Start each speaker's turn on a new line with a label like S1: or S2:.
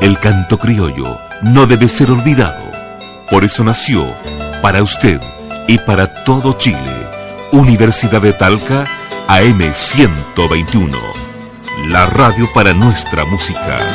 S1: El canto criollo no debe ser olvidado. Por eso nació, para usted y para todo Chile, Universidad de Talca, AM 121. La radio para nuestra música.